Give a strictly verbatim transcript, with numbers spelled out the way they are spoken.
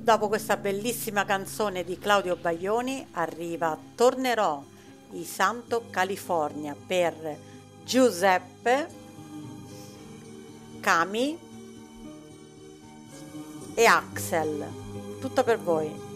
dopo questa bellissima canzone di Claudio Baglioni arriva Tornerò, i Santo California per Giuseppe, Cami e Axel. Tutta per voi.